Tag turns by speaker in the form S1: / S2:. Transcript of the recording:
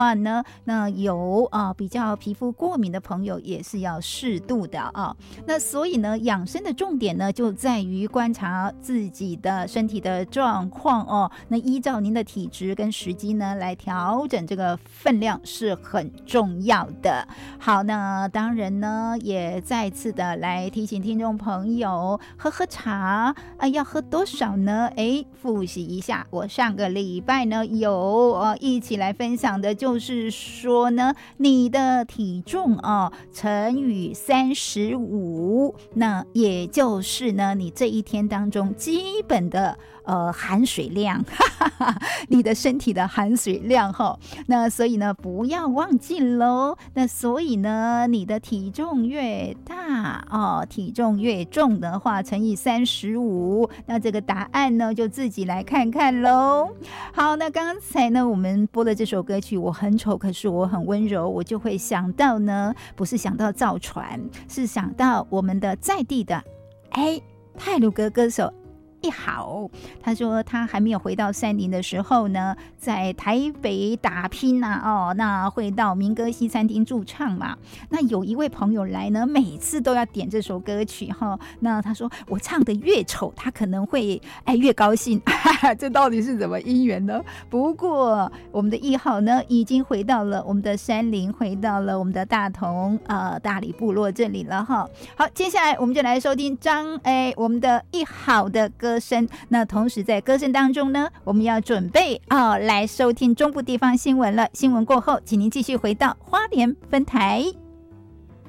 S1: 话呢，那有比较皮肤过敏的朋友也是要适度的啊。那所以呢，养生的重点呢就在于观察自己的身体的状况哦。那依照您的体质跟时机呢来调整这个分量是很重要的。好，那当然呢也再次的来提醒听众朋友，喝茶要喝多少呢？复习一下，我上个礼拜呢有一起来分享的就是说呢，你的体重乘以35，那也就是呢你这一天当中基本的含水量，你的身体的含水量那所以呢不要忘记咯。那所以呢你的体重越大体重越重的话乘以35，那这个答案呢就自己来看看咯。好，那刚才呢我们播的这首歌曲我很丑可是我很温柔，我就会想到呢不是想到造船，是想到我们的在地的太鲁阁歌手一豪。他说他还没有回到山林的时候呢，在台北打拼那会到民歌西餐厅驻唱嘛。那有一位朋友来呢，每次都要点这首歌曲那他说我唱的越丑，他可能会越高兴。这到底是怎么因缘呢？不过我们的一豪呢，已经回到了我们的山林，回到了我们的大同大理部落这里了好，接下来我们就来收听我们的一豪的歌声。那同时在歌声当中呢，我们要准备来收听中部地方新闻了。新闻过后，请您继续回到花莲分台。